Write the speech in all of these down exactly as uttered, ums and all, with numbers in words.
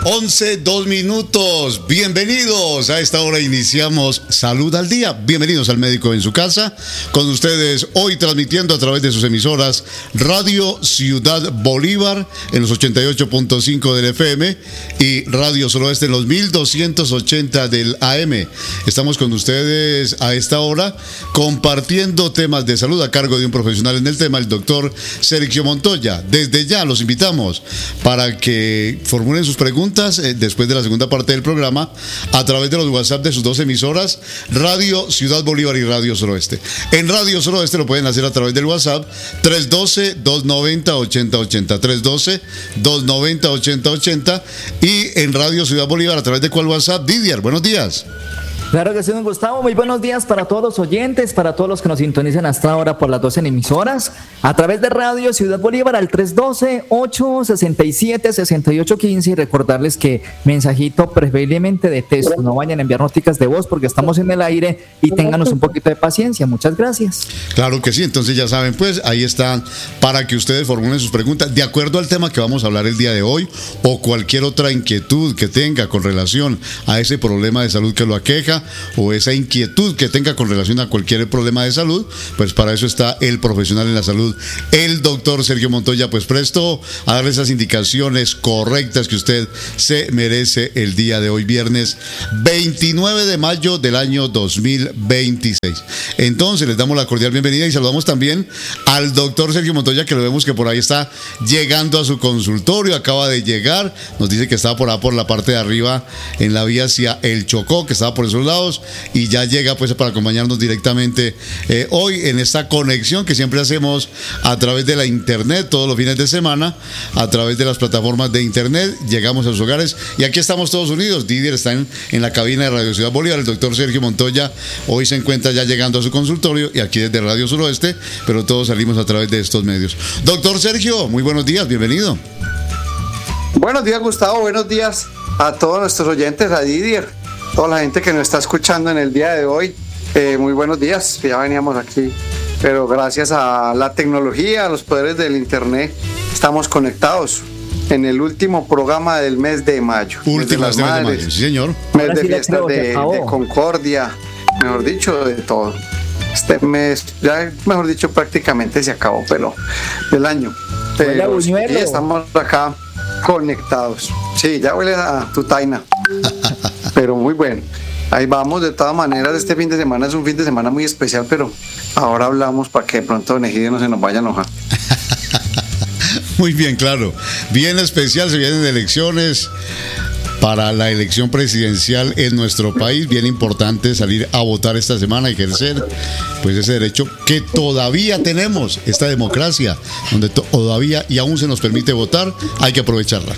once, dos minutos. Bienvenidos. A esta hora iniciamos Salud al Día. Bienvenidos al Médico en su Casa. Con ustedes hoy transmitiendo a través de sus emisoras Radio Ciudad Bolívar en los ochenta y ocho punto cinco del F M y Radio Suroeste en los mil doscientos ochenta del A M. Estamos con ustedes a esta hora compartiendo temas de salud a cargo de un profesional en el tema, el doctor Sergio Montoya. Desde ya los invitamos para que formulen sus preguntas eh, después de la segunda parte del programa a través de los WhatsApp de sus dos emisoras, Radio Ciudad Bolívar y Radio Suroeste. En Radio Suroeste lo pueden hacer a través del WhatsApp tres uno dos, dos nueve cero, ocho cero ocho cero, tres uno dos, dos nueve cero, ocho cero ocho cero, y en Radio Ciudad Bolívar a través de cuál WhatsApp. Didier, buenos días. Claro que sí, don Gustavo. Muy buenos días para todos los oyentes, para todos los que nos sintonizan hasta ahora por las doce emisoras, a través de Radio Ciudad Bolívar al tres uno dos, ocho seis siete, seis ocho uno cinco, y recordarles que mensajito preferiblemente de texto, no vayan a enviar noticas de voz porque estamos en el aire y ténganos un poquito de paciencia. Muchas gracias. Claro que sí, entonces ya saben, pues ahí están para que ustedes formulen sus preguntas de acuerdo al tema que vamos a hablar el día de hoy o cualquier otra inquietud que tenga con relación a ese problema de salud que lo aqueja o esa inquietud que tenga con relación a cualquier problema de salud. Pues para eso está el profesional en la salud, el doctor Sergio Montoya, pues presto a darle esas indicaciones correctas que usted se merece el día de hoy, viernes veintinueve de mayo del año dos mil veintiséis. Entonces les damos la cordial bienvenida y saludamos también al doctor Sergio Montoya, que lo vemos que por ahí está llegando a su consultorio, acaba de llegar, nos dice que estaba por ahí por la parte de arriba en la vía hacia el Chocó, que estaba por esos lados, y ya llega pues para acompañarnos directamente eh, hoy en esta conexión que siempre hacemos a través de la internet todos los fines de semana, a través de las plataformas de internet. Llegamos a sus hogares y aquí estamos todos unidos. Didier está en, en la cabina de Radio Ciudad Bolívar, el doctor Sergio Montoya hoy se encuentra ya llegando a su consultorio y aquí desde Radio Suroeste, pero todos salimos a través de estos medios. Doctor Sergio, muy buenos días, bienvenido. Buenos días, Gustavo, buenos días a todos nuestros oyentes, a Didier, toda la gente que nos está escuchando en el día de hoy. Eh, muy buenos días, ya veníamos aquí, pero gracias a la tecnología, a los poderes del internet, estamos conectados en el último programa del mes de mayo. Último mes de, mes de mayo, sí señor. Mes de fiestas de, de concordia, mejor dicho, de todo. Este mes, ya mejor dicho, prácticamente se acabó, pero del año. Pero sí, estamos acá conectados. Sí, ya huele a tu taina. Pero muy bueno. Ahí vamos, de todas maneras, este fin de semana es un fin de semana muy especial, pero ahora hablamos para que de pronto Don Egidio no se nos vaya a enojar. Muy bien, claro. Bien especial, se vienen elecciones para la elección presidencial en nuestro país. Bien importante salir a votar esta semana y ejercer pues ese derecho que todavía tenemos, esta democracia, donde todavía y aún se nos permite votar, hay que aprovecharla.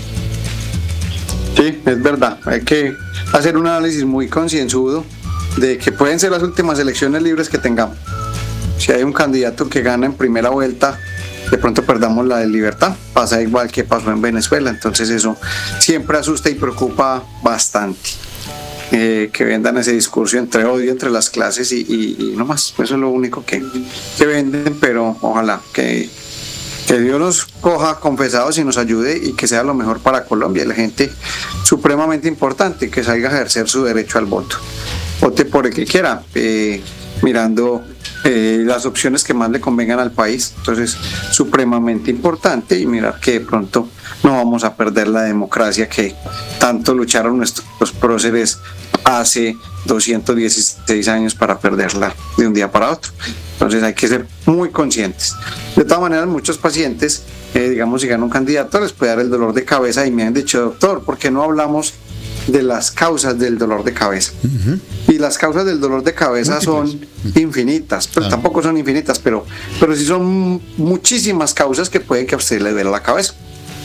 Sí, es verdad, hay que hacer un análisis muy concienzudo de que pueden ser las últimas elecciones libres que tengamos. Si hay un candidato que gana en primera vuelta, de pronto perdamos la de libertad. Pasa igual que pasó en Venezuela, entonces eso siempre asusta y preocupa bastante. Eh, que vendan ese discurso entre odio entre las clases y, y, y no más, eso es lo único que, que venden, pero ojalá que Que Dios nos coja confesados y nos ayude y que sea lo mejor para Colombia. La gente supremamente importante que salga a ejercer su derecho al voto. Vote por el que quiera, eh, mirando eh, las opciones que más le convengan al país. Entonces, supremamente importante y mirar que de pronto no vamos a perder la democracia que tanto lucharon nuestros próceres hace doscientos dieciséis años para perderla de un día para otro. Entonces hay que ser muy conscientes. De todas maneras, muchos pacientes, eh, digamos, si gana un candidato, les puede dar el dolor de cabeza y me han dicho, doctor, ¿por qué no hablamos de las causas del dolor de cabeza? Uh-huh. Y las causas del dolor de cabeza son infinitas, pero claro. tampoco son infinitas, pero, pero sí son muchísimas causas que pueden que a usted le duele la cabeza.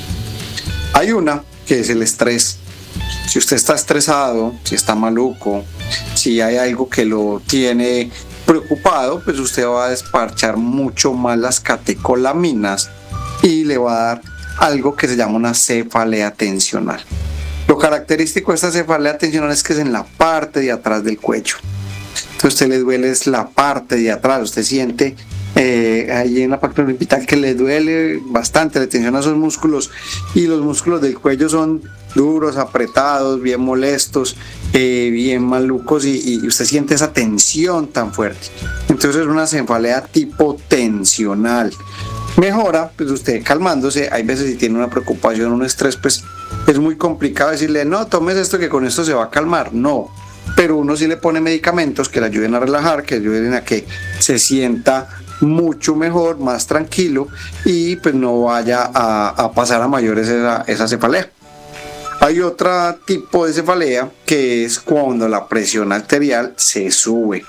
Hay una que es el estrés. Si usted está estresado, si está maluco, si hay algo que lo tiene preocupado, pues usted va a desparchar mucho más las catecolaminas y le va a dar algo que se llama una cefalea tensional. Lo característico de esta cefalea tensional es que es en la parte de atrás del cuello. Entonces a usted le duele es la parte de atrás, usted siente eh, ahí en la parte orbital que le duele bastante, le tensiona esos músculos y los músculos del cuello son duros, apretados, bien molestos, eh, bien malucos y, y usted siente esa tensión tan fuerte. Entonces es una cefalea tipo tensional. Mejora, pues usted calmándose. Hay veces si tiene una preocupación, un estrés, pues es muy complicado decirle, no, tomes esto que con esto se va a calmar. No, pero uno sí le pone medicamentos que le ayuden a relajar, que le ayuden a que se sienta mucho mejor, más tranquilo y pues no vaya a, a pasar a mayores esa, esa cefalea. Hay otro tipo de cefalea que es cuando la presión arterial se sube.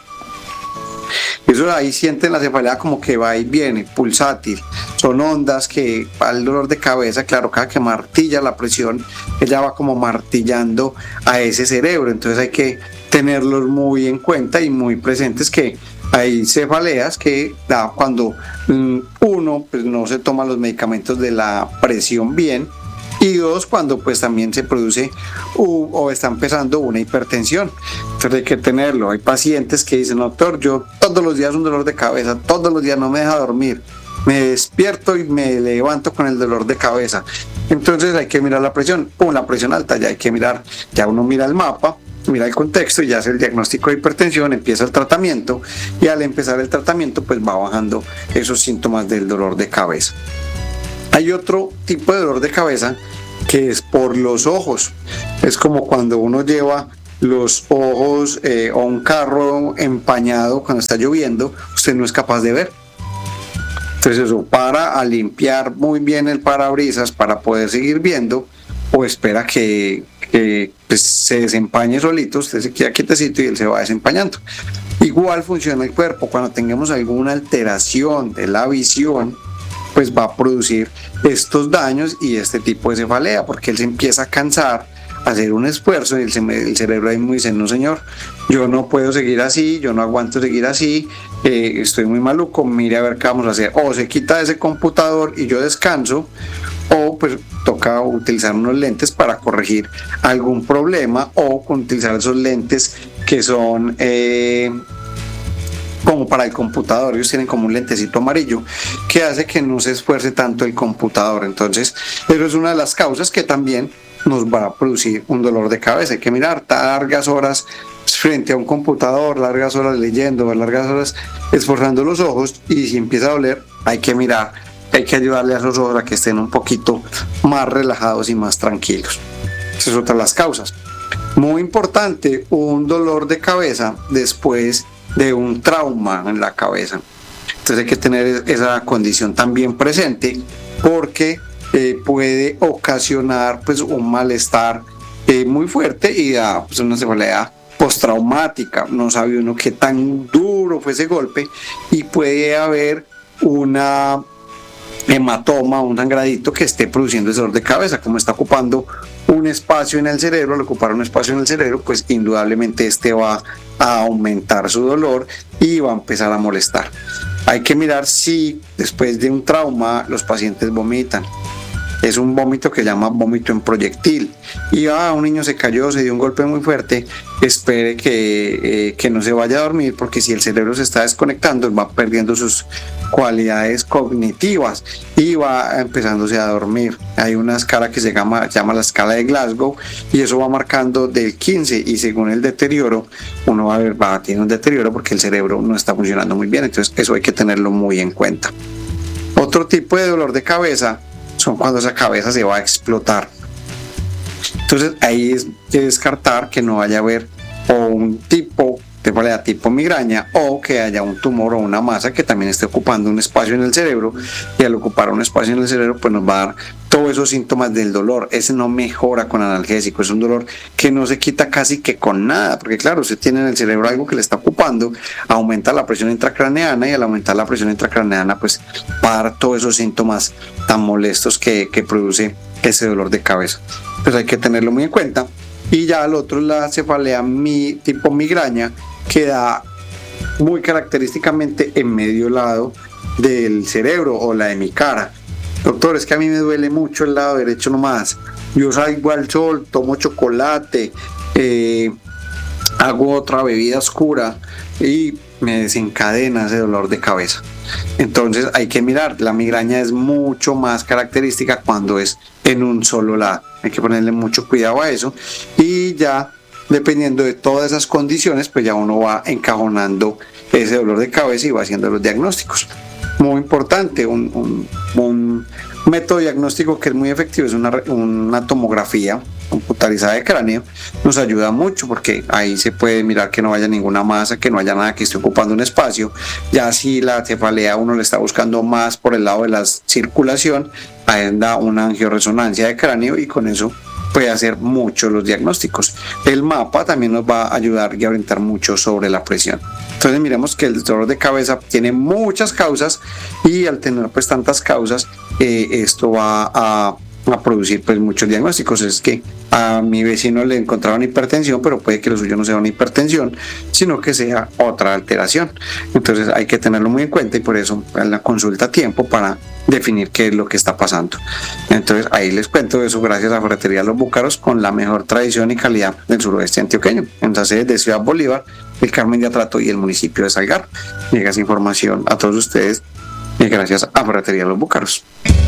Eso ahí sienten la cefalea como que va y viene, pulsátil. Son ondas que al dolor de cabeza, claro, cada que martilla la presión, ella va como martillando a ese cerebro. Entonces hay que tenerlos muy en cuenta y muy presentes que hay cefaleas que da cuando uno pues, no se toma los medicamentos de la presión bien, y dos, cuando pues también se produce uh, o está empezando una hipertensión. Entonces hay que tenerlo. Hay pacientes que dicen, doctor, yo todos los días un dolor de cabeza, todos los días no me deja dormir, me despierto y me levanto con el dolor de cabeza. Entonces hay que mirar la presión, pum, la presión alta, ya hay que mirar, ya uno mira el mapa, mira el contexto y ya hace el diagnóstico de hipertensión, empieza el tratamiento y al empezar el tratamiento pues va bajando esos síntomas del dolor de cabeza. Hay otro tipo de dolor de cabeza que es por los ojos. Es como cuando uno lleva los ojos eh, o un carro empañado cuando está lloviendo, usted no es capaz de ver. Entonces eso, para a limpiar muy bien el parabrisas para poder seguir viendo, o espera que, que pues, se desempañe solito, usted se queda quietecito y él se va desempañando. Igual funciona el cuerpo. Cuando tengamos alguna alteración de la visión, pues va a producir estos daños y este tipo de cefalea, porque él se empieza a cansar, a hacer un esfuerzo y el, el cerebro ahí muy dice, no señor, yo no puedo seguir así, yo no aguanto seguir así, eh, estoy muy maluco, mire a ver qué vamos a hacer. O se quita ese computador y yo descanso, o pues toca utilizar unos lentes para corregir algún problema, o utilizar esos lentes que son eh, como para el computador. Ellos tienen como un lentecito amarillo que hace que no se esfuerce tanto el computador. Entonces eso es una de las causas que también nos va a producir un dolor de cabeza. Hay que mirar largas horas frente a un computador, largas horas leyendo, largas horas esforzando los ojos, y si empieza a doler hay que mirar, hay que ayudarle a esos ojos a que estén un poquito más relajados y más tranquilos. Esa es otra de las causas. Muy importante, un dolor de cabeza después de un trauma en la cabeza. Entonces hay que tener esa condición también presente, porque eh, puede ocasionar pues un malestar eh, muy fuerte y da pues, una cefalea postraumática. No sabe uno qué tan duro fue ese golpe y puede haber una hematoma, un sangradito que esté produciendo ese dolor de cabeza. Como está ocupando un espacio en el cerebro, al ocupar un espacio en el cerebro, pues indudablemente este va a aumentar su dolor y va a empezar a molestar. Hay que mirar si después de un trauma los pacientes vomitan. Es un vómito que llama vómito en proyectil. Y ah, un niño se cayó, se dio un golpe muy fuerte, espere que, eh, que no se vaya a dormir, porque si el cerebro se está desconectando, va perdiendo sus cualidades cognitivas y va empezándose a dormir. Hay una escala que se llama, llama la escala de Glasgow, y eso va marcando del quince, y según el deterioro, uno va a ver, va a tener un deterioro porque el cerebro no está funcionando muy bien. Entonces eso hay que tenerlo muy en cuenta. Otro tipo de dolor de cabeza son cuando esa cabeza se va a explotar. Entonces ahí es que descartar que no vaya a haber o un tipo de cefalea tipo migraña, o que haya un tumor o una masa que también esté ocupando un espacio en el cerebro, y al ocupar un espacio en el cerebro pues nos va a dar todos esos síntomas del dolor. Ese no mejora con analgésico, es un dolor que no se quita casi que con nada, porque claro, usted tiene en el cerebro algo que le está ocupando, aumenta la presión intracraneana, y al aumentar la presión intracraneana pues va a dar todos esos síntomas tan molestos que, que produce ese dolor de cabeza. Pues hay que tenerlo muy en cuenta. Y ya el otro es la cefalea mi, tipo migraña, que da muy característicamente en medio lado del cerebro o la de mi cara. Doctor, es que a mí me duele mucho el lado derecho nomás. Yo salgo al sol, tomo chocolate, eh, hago otra bebida oscura y me desencadena ese dolor de cabeza. Entonces hay que mirar, la migraña es mucho más característica cuando es en un solo lado. Hay que ponerle mucho cuidado a eso, y ya dependiendo de todas esas condiciones, pues ya uno va encajonando ese dolor de cabeza y va haciendo los diagnósticos. Muy importante, un, un, un método diagnóstico que es muy efectivo es una, una tomografía computarizada de cráneo. Nos ayuda mucho porque ahí se puede mirar que no haya ninguna masa, que no haya nada que esté ocupando un espacio. Ya si la cefalea uno le está buscando más por el lado de la circulación, ahí da una angioresonancia de cráneo y con eso puede hacer mucho los diagnósticos. El mapa también nos va a ayudar y a orientar mucho sobre la presión. Entonces miremos que el dolor de cabeza tiene muchas causas, y al tener pues tantas causas, eh, esto va a, a producir pues muchos diagnósticos. Es que a mi vecino le encontraron hipertensión, pero puede que lo suyo no sea una hipertensión, sino que sea otra alteración. Entonces hay que tenerlo muy en cuenta, y por eso la consulta a tiempo para definir qué es lo que está pasando. Entonces ahí les cuento eso gracias a Ferretería Los Búcaros, con la mejor tradición y calidad del suroeste antioqueño, en la sede de Ciudad Bolívar, el Carmen de Atrato y el municipio de Salgar. Llega esa información a todos ustedes y gracias a Ferretería Los Búcaros.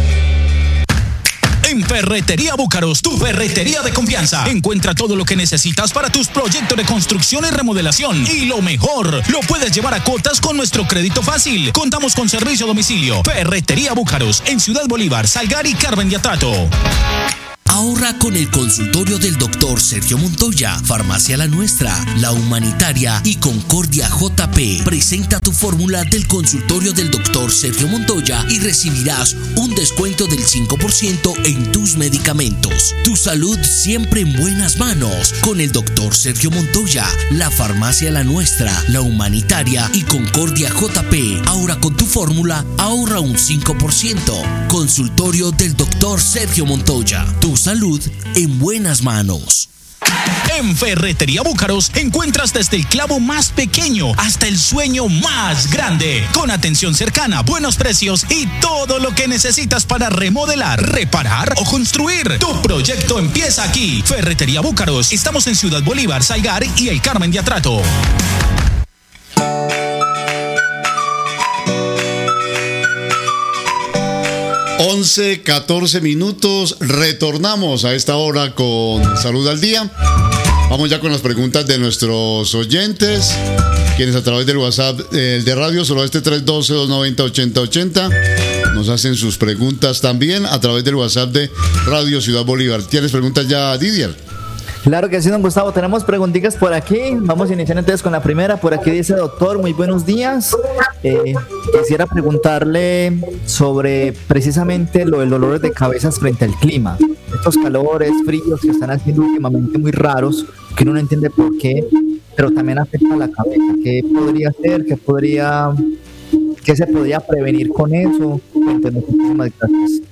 En Ferretería Búcaros, tu ferretería de confianza. Encuentra todo lo que necesitas para tus proyectos de construcción y remodelación. Y lo mejor, lo puedes llevar a cuotas con nuestro crédito fácil. Contamos con servicio a domicilio. Ferretería Búcaros, en Ciudad Bolívar, Salgar y Carmen de Atrato. Ahorra con el consultorio del doctor Sergio Montoya. Farmacia La Nuestra, La Humanitaria y Concordia J P. Presenta tu fórmula del consultorio del doctor Sergio Montoya y recibirás un descuento del cinco por ciento en tus medicamentos. Tu salud siempre en buenas manos con el doctor Sergio Montoya. La Farmacia La Nuestra, La Humanitaria y Concordia J P. Ahora con tu fórmula ahorra un cinco por ciento. Consultorio del doctor Sergio Montoya. Tu salud en buenas manos. En Ferretería Búcaros encuentras desde el clavo más pequeño hasta el sueño más grande, con atención cercana, buenos precios y todo lo que necesitas para remodelar, reparar o construir. Tu proyecto empieza aquí. Ferretería Búcaros. Estamos en Ciudad Bolívar, Salgar y el Carmen de Atrato. once, catorce minutos, retornamos a esta hora con Salud al Día. Vamos ya con las preguntas de nuestros oyentes, quienes a través del WhatsApp eh, de Radio Suroeste tres uno dos, dos nueve cero, ocho cero ocho cero nos hacen sus preguntas también a través del WhatsApp de Radio Ciudad Bolívar. ¿Tienes preguntas ya, Didier? Claro que sí, don Gustavo, tenemos preguntitas por aquí. Vamos a iniciar entonces con la primera. Por aquí dice: doctor, muy buenos días. Eh, quisiera preguntarle sobre precisamente lo del dolor de cabeza frente al clima. Estos calores, fríos que están haciendo últimamente muy raros, que uno no entiende por qué, pero también afecta a la cabeza. ¿Qué podría hacer? ¿Qué podría, qué se podría prevenir con eso? Entonces, muchísimas gracias.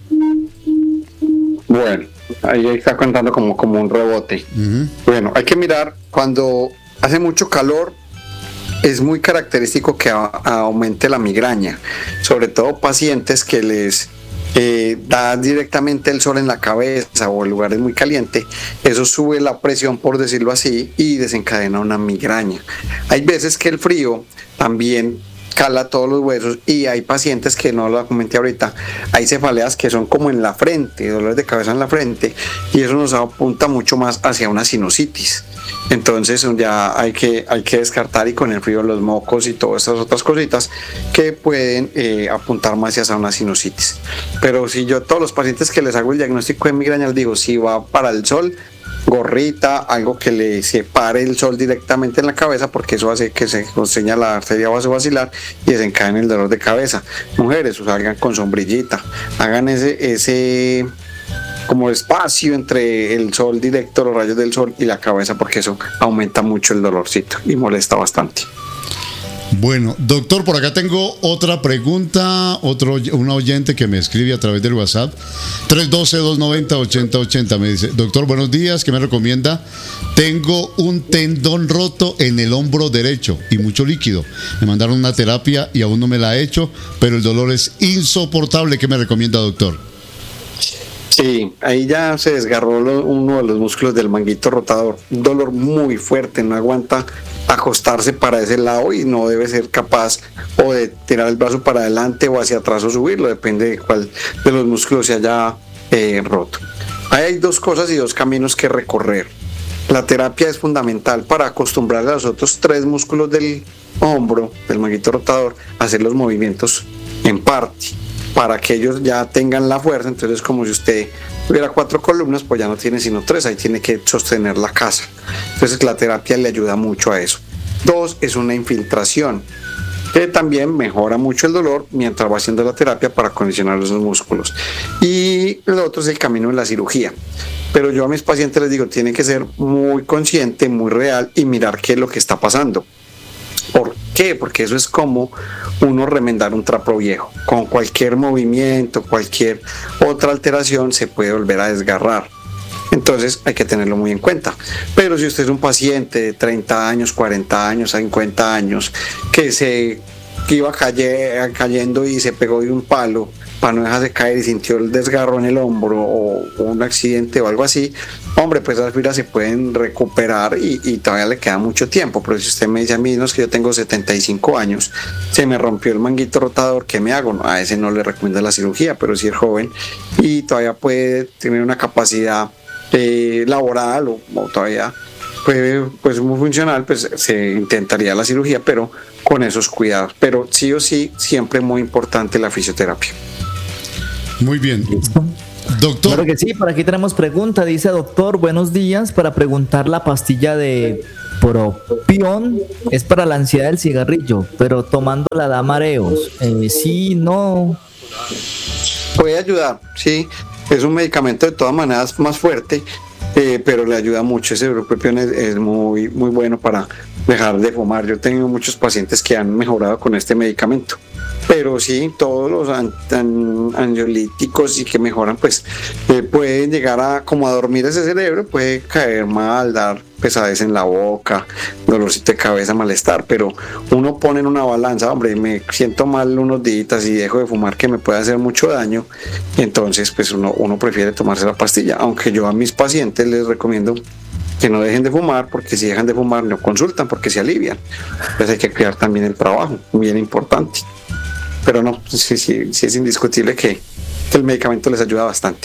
Bueno, ahí está contando como, como un rebote. Uh-huh. Bueno, hay que mirar cuando hace mucho calor. Es muy característico que a, a aumente la migraña, sobre todo pacientes que les eh, da directamente el sol en la cabeza o el lugar es muy caliente. Eso sube la presión, por decirlo así, y desencadena una migraña. Hay veces que el frío también cala todos los huesos, y hay pacientes que no lo comenté ahorita, hay cefaleas que son como en la frente, dolores de cabeza en la frente, y eso nos apunta mucho más hacia una sinusitis. Entonces ya hay que, hay que descartar, y con el frío los mocos y todas estas otras cositas que pueden eh, apuntar más hacia una sinusitis. Pero si yo a todos los pacientes que les hago el diagnóstico de migraña les digo, si va para el sol, gorrita, algo que le separe el sol directamente en la cabeza, porque eso hace que se constriña la arteria vasovasilar y desencadene el dolor de cabeza. Mujeres, o salgan con sombrillita, hagan ese, ese como espacio entre el sol directo, los rayos del sol y la cabeza, porque eso aumenta mucho el dolorcito y molesta bastante. Bueno, doctor, por acá tengo otra pregunta, otro, un oyente que me escribe a través del WhatsApp, tres uno dos, dos nueve cero, ocho cero ocho cero, me dice: doctor, buenos días, ¿qué me recomienda? Tengo un tendón roto en el hombro derecho y mucho líquido. Me mandaron una terapia y aún no me la he hecho, pero el dolor es insoportable. ¿Qué me recomienda, doctor? Sí, ahí ya se desgarró lo, uno de los músculos del manguito rotador. Un dolor muy fuerte, no aguanta acostarse para ese lado y no debe ser capaz o de tirar el brazo para adelante o hacia atrás o subirlo, depende de cuál de los músculos se haya eh, roto. Ahí hay dos cosas y dos caminos que recorrer. La terapia es fundamental para acostumbrar a los otros tres músculos del hombro, del manguito rotador, a hacer los movimientos en parte, para que ellos ya tengan la fuerza. Entonces, como si usted tuviera cuatro columnas, pues ya no tiene sino tres, ahí tiene que sostener la casa. Entonces la terapia le ayuda mucho a eso. Dos, es una infiltración, que también mejora mucho el dolor mientras va haciendo la terapia para condicionar esos músculos. Y el otro es el camino de la cirugía. Pero yo a mis pacientes les digo, tienen que ser muy consciente, muy real y mirar qué es lo que está pasando. ¿Por qué? Porque eso es como uno remendar un trapo viejo. Con cualquier movimiento, cualquier otra alteración se puede volver a desgarrar. Entonces hay que tenerlo muy en cuenta. Pero si usted es un paciente de treinta años, cuarenta años, cincuenta años, que se que iba calle, cayendo y se pegó de un palo para no dejarse caer y sintió el desgarro en el hombro o, o un accidente o algo así, hombre, pues esas fibras se pueden recuperar y, y todavía le queda mucho tiempo. Pero si usted me dice a mí, no, es que yo tengo setenta y cinco años, se me rompió el manguito rotador, ¿qué me hago? No, a ese no le recomiendo la cirugía, pero si es joven y todavía puede tener una capacidad eh, laboral o, o todavía puede, pues muy funcional, pues se intentaría la cirugía, pero con esos cuidados. Pero sí o sí, siempre muy importante la fisioterapia. Muy bien. Doctor. Claro que sí, por aquí tenemos pregunta. Dice, doctor, buenos días. Para preguntar, la pastilla de propión es para la ansiedad del cigarrillo, pero tomándola da mareos. Eh, sí, no. Puede ayudar, sí. Es un medicamento de todas maneras más fuerte, eh, pero le ayuda mucho. Ese propión es, es muy, muy bueno para dejar de fumar. Yo he tenido muchos pacientes que han mejorado con este medicamento. Pero sí, todos los an- an- ansiolíticos y que mejoran, pues eh, pueden llegar a como a dormir ese cerebro, puede caer mal, dar pesadez en la boca, dolorcito de cabeza, malestar, pero uno pone en una balanza, hombre, me siento mal unos días y dejo de fumar que me puede hacer mucho daño, y entonces pues uno, uno prefiere tomarse la pastilla, aunque yo a mis pacientes les recomiendo que no dejen de fumar, porque si dejan de fumar no consultan porque se alivian. Entonces hay que cuidar también el trabajo, bien importante. Pero no, sí, sí, sí es indiscutible que, que el medicamento les ayuda bastante.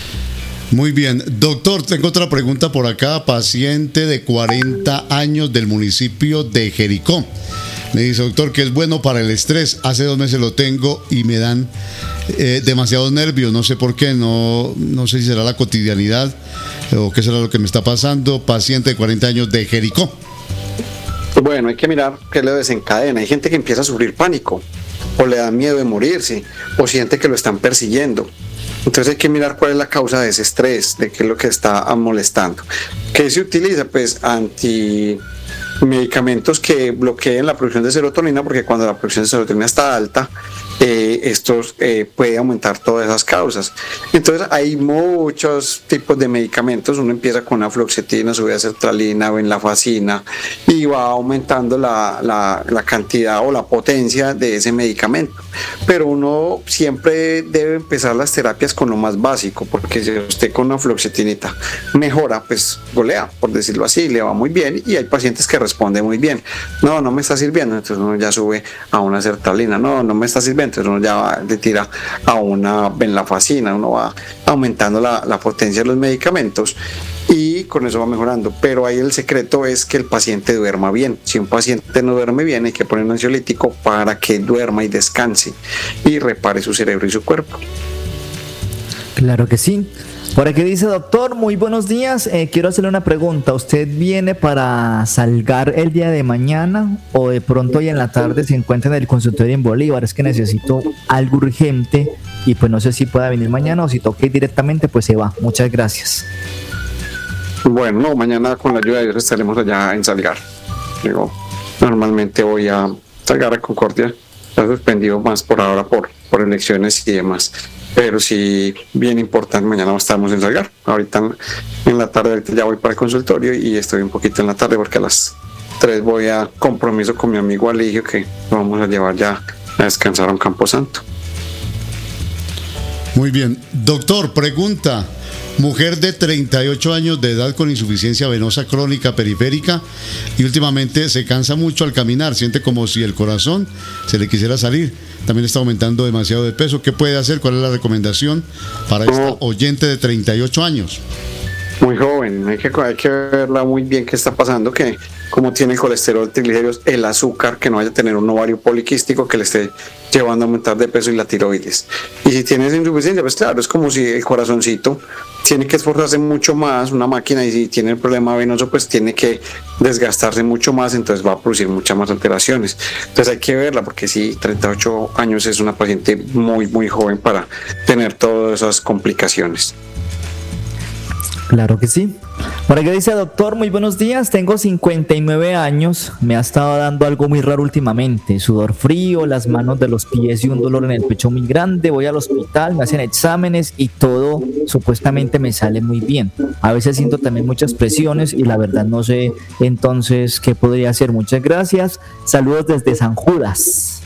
Muy bien. Doctor, tengo otra pregunta por acá. Paciente de cuarenta años del municipio de Jericó. Me dice, doctor, que es bueno para el estrés. Hace dos meses lo tengo y me dan eh, demasiados nervios. No sé por qué, no, no sé si será la cotidianidad o qué será lo que me está pasando. Paciente de cuarenta años de Jericó. Bueno, hay que mirar qué le desencadena. Hay gente que empieza a sufrir pánico, o le da miedo de morirse, o siente que lo están persiguiendo. Entonces hay que mirar cuál es la causa de ese estrés, de qué es lo que está molestando. ¿Qué se utiliza? Pues anti medicamentos que bloqueen la producción de serotonina, porque cuando la producción de serotonina está alta, eh, esto eh, puede aumentar todas esas causas. Entonces hay muchos tipos de medicamentos. Uno empieza con una fluoxetina, sube a sertralina, venlafaxina, y va aumentando la, la, la cantidad o la potencia de ese medicamento. Pero uno siempre debe empezar las terapias con lo más básico, porque si usted con una fluoxetinita mejora, pues golea, por decirlo así, le va muy bien, y hay pacientes que responden muy bien. No, no me está sirviendo, entonces uno ya sube a una sertralina. No, no me está sirviendo, entonces uno ya va, le tira a una venlafaxina. Uno va aumentando la, la potencia de los medicamentos y con eso va mejorando. Pero ahí el secreto es que el paciente duerma bien. Si un paciente no duerme bien, hay que poner un ansiolítico para que duerma y descanse y repare su cerebro y su cuerpo. Claro que sí. Por aquí dice, doctor, muy buenos días. Eh, quiero hacerle una pregunta. ¿Usted viene para Salgar el día de mañana o de pronto hoy en la tarde se encuentra en el consultorio en Bolívar? Es que necesito algo urgente y pues no sé si pueda venir mañana o si toque ir directamente, pues se va. Muchas gracias. Bueno, no, mañana con la ayuda de Dios estaremos allá en Salgar. Digo, normalmente voy a Salgar a Concordia. Está suspendido más por ahora por, por elecciones y demás. Pero sí, bien importante, mañana estamos en Salgar. Ahorita en, en la tarde, ahorita ya voy para el consultorio y estoy un poquito en la tarde porque a las tres voy a compromiso con mi amigo Aligio, que lo vamos a llevar ya a descansar a un Camposanto. Muy bien. Doctor, pregunta. Mujer de treinta y ocho años de edad con insuficiencia venosa crónica periférica y últimamente se cansa mucho al caminar, siente como si el corazón se le quisiera salir. También está aumentando demasiado de peso. ¿Qué puede hacer? ¿Cuál es la recomendación para esta oyente de treinta y ocho años? Muy joven, hay que, hay que verla muy bien qué está pasando, que como tiene el colesterol, triglicéridos, el azúcar, que no vaya a tener un ovario poliquístico que le esté llevando a aumentar de peso y la tiroides. Y si tiene esa insuficiencia, pues claro, es como si el corazoncito tiene que esforzarse mucho más, una máquina, y si tiene el problema venoso, pues tiene que desgastarse mucho más, entonces va a producir muchas más alteraciones. Entonces hay que verla, porque sí, treinta y ocho años es una paciente muy, muy joven para tener todas esas complicaciones. Claro que sí. Por aquí dice: doctor, muy buenos días, tengo cincuenta y nueve años, me ha estado dando algo muy raro últimamente, sudor frío, las manos de los pies y un dolor en el pecho muy grande, voy al hospital, me hacen exámenes y todo supuestamente me sale muy bien. A veces siento también muchas presiones y la verdad no sé entonces qué podría hacer. Muchas gracias, saludos desde San Judas.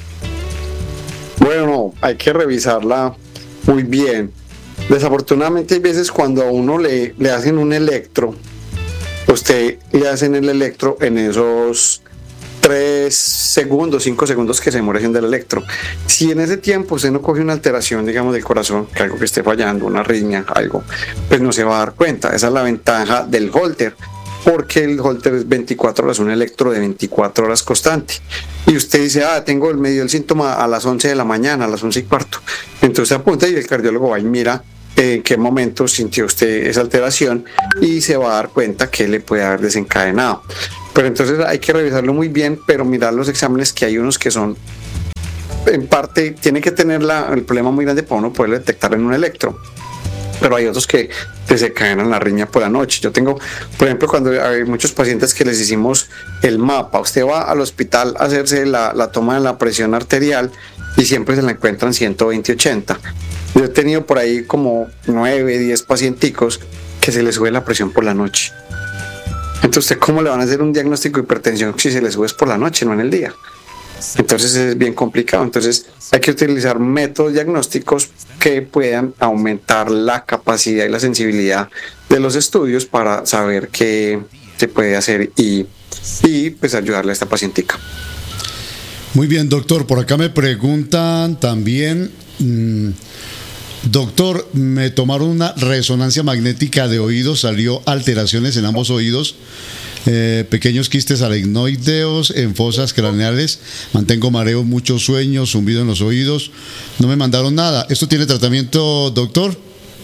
Bueno, hay que revisarla muy bien. Desafortunadamente hay veces cuando a uno le, le hacen un electro, usted le hacen el electro en esos tres segundos, cinco segundos que se demora haciendo el electro. Si en ese tiempo usted no coge una alteración, digamos, del corazón, que algo que esté fallando, una arritmia, algo, pues no se va a dar cuenta. Esa es la ventaja del Holter, porque el Holter es veinticuatro horas, un electro de veinticuatro horas constante. Y usted dice, ah, tengo el medio del síntoma a las once de la mañana, a las once y cuarto. Entonces apunta y el cardiólogo va y mira en qué momento sintió usted esa alteración y se va a dar cuenta que le puede haber desencadenado. Pero entonces hay que revisarlo muy bien, pero mirar los exámenes, que hay unos que son, en parte, tiene que tener la, el problema muy grande para uno poderlo detectar en un electro. Pero hay otros que desencadenan la riña por la noche. Yo tengo, por ejemplo, cuando hay muchos pacientes que les hicimos el mapa, usted va al hospital a hacerse la, la toma de la presión arterial y siempre se la encuentran ciento veinte ochenta. Yo he tenido por ahí como nueve, diez pacienticos que se les sube la presión por la noche. Entonces, ¿cómo le van a hacer un diagnóstico de hipertensión si se les sube por la noche, no en el día? Entonces es bien complicado. Entonces hay que utilizar métodos diagnósticos que puedan aumentar la capacidad y la sensibilidad de los estudios para saber qué se puede hacer y, y pues ayudarle a esta pacientica. Muy bien, doctor. Por acá me preguntan también, mmm, doctor, me tomaron una resonancia magnética de oídos, salió alteraciones en ambos oídos. Eh, pequeños quistes aracnoideos en fosas craneales, mantengo mareo, mucho sueño, zumbido en los oídos, no me mandaron nada. ¿Esto tiene tratamiento, doctor?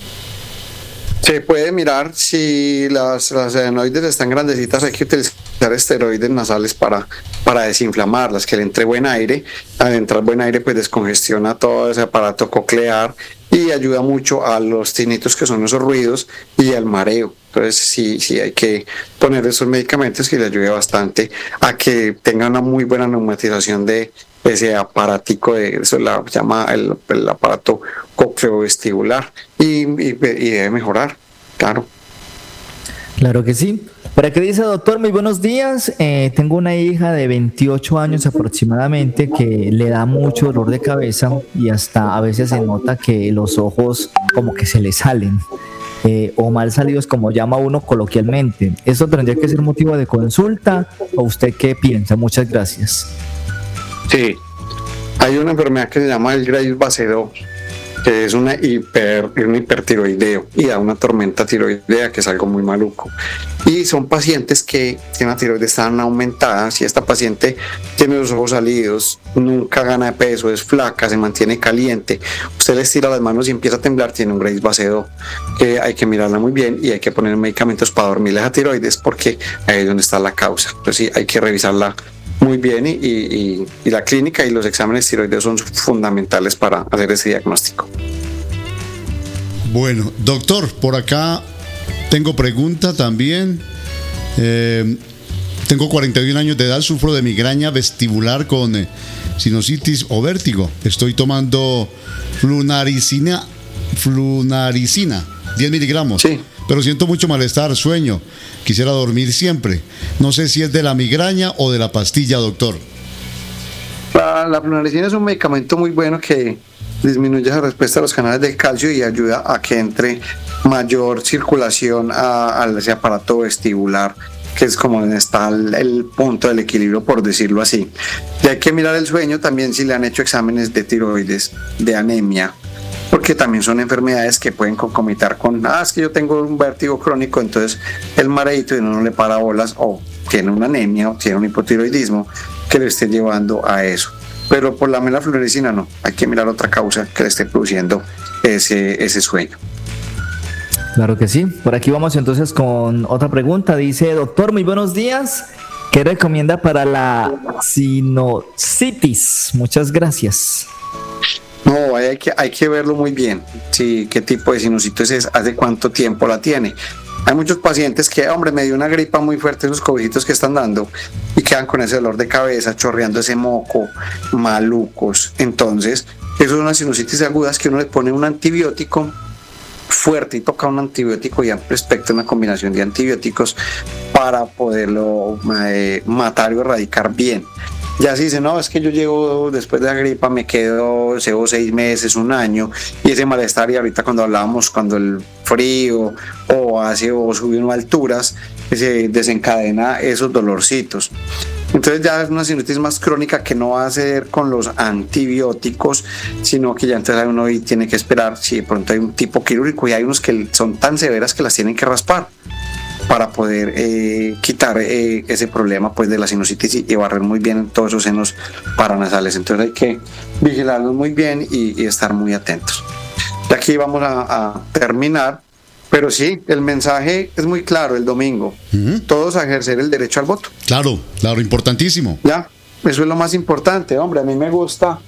Se puede mirar si las, las adenoides están grandecitas, hay que utilizar esteroides nasales para, para desinflamarlas, que le entre buen aire. Al entrar buen aire pues descongestiona todo ese aparato coclear y ayuda mucho a los tinnitus, que son esos ruidos, y al mareo. Entonces sí, sí hay que poner esos medicamentos que le ayude bastante a que tenga una muy buena neumatización de ese aparatico, de eso la llama el, el aparato cocleovestibular, y, y, y debe mejorar, claro. Claro que sí. ¿Para qué dice, doctor? Muy buenos días. Eh, tengo una hija de veintiocho años aproximadamente que le da mucho dolor de cabeza y hasta a veces se nota que los ojos como que se le salen. Eh, o mal salidos, como llama uno coloquialmente. ¿Eso tendría que ser motivo de consulta o usted qué piensa? Muchas gracias. Sí, hay una enfermedad que se llama el Graves Basedow, que es una hiper, un hipertiroideo y da una tormenta tiroidea, que es algo muy maluco. Y son pacientes que tienen la tiroides tan aumentada. Si esta paciente tiene los ojos salidos, nunca gana de peso, es flaca, se mantiene caliente, usted le estira las manos y empieza a temblar, tiene un Graves Basedow, que hay que mirarla muy bien y hay que poner medicamentos para dormirle a tiroides, porque ahí es donde está la causa. Entonces sí, hay que revisarla muy bien y, y, y la clínica y los exámenes tiroideos son fundamentales para hacer ese diagnóstico. Bueno, doctor, por acá tengo pregunta también. Eh, tengo cuarenta y un años de edad, sufro de migraña vestibular con eh, sinusitis o vértigo. Estoy tomando flunaricina, flunaricina, diez miligramos. Sí. Pero siento mucho malestar, sueño. Quisiera dormir siempre. No sé si es de la migraña o de la pastilla, doctor. La, la flunaricina es un medicamento muy bueno que disminuye la respuesta a los canales del calcio y ayuda a que entre mayor circulación a, a ese aparato vestibular, que es como donde está el, el punto del equilibrio, por decirlo así. Y hay que mirar el sueño también si le han hecho exámenes de tiroides, de anemia, porque también son enfermedades que pueden concomitar con, ah, es que yo tengo un vértigo crónico, entonces el mareito y uno no le para bolas, o tiene una anemia o tiene un hipotiroidismo que le esté llevando a eso. Pero por la melalfluorescina no, hay que mirar otra causa que le esté produciendo ese, ese sueño. Claro que sí. Por aquí vamos entonces con otra pregunta. Dice, doctor, muy buenos días. ¿Qué recomienda para la sinusitis? Muchas gracias. No, hay que, hay que verlo muy bien. Sí, qué tipo de sinusitis es, hace cuánto tiempo la tiene. Hay muchos pacientes que, hombre, me dio una gripa muy fuerte, esos cobijitos que están dando, y quedan con ese dolor de cabeza, chorreando ese moco, malucos. Entonces, eso es una sinusitis aguda, que uno le pone un antibiótico fuerte y toca un antibiótico y amplio espectro, una combinación de antibióticos para poderlo eh, matar o erradicar bien. Ya si dice, no, es que yo llevo después de la gripa, me quedo, llevo seis meses, un año, y ese malestar, y ahorita cuando hablábamos, cuando el frío o hace o sube uno a alturas, se desencadena esos dolorcitos. Entonces ya es una sinusitis más crónica que no va a ser con los antibióticos, sino que ya entonces uno tiene que esperar si de pronto hay un tipo quirúrgico, y hay unos que son tan severas que las tienen que raspar para poder eh, quitar eh, ese problema pues de la sinusitis y, y barrer muy bien todos esos senos paranasales. Entonces hay que vigilarlos muy bien y, y estar muy atentos. Y aquí vamos a, a terminar, pero sí, el mensaje es muy claro el domingo. Uh-huh. Todos a ejercer el derecho al voto. Claro, claro, importantísimo. Ya, eso es lo más importante, hombre. A mí me gusta